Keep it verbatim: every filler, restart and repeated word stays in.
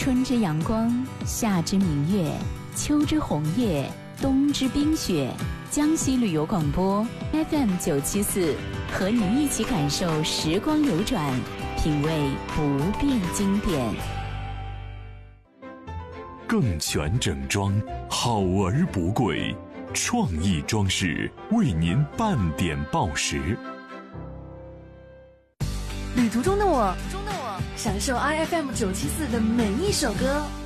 春之阳光，夏之明月，秋之红叶，冬之冰雪。江西旅游广播 F M 九七四，和您一起感受时光流转，品味不变经典。 更全整装，好而不贵，创意装饰为您半点报时。 旅途中的我，中的我，享受 I F M 九七四的每一首歌。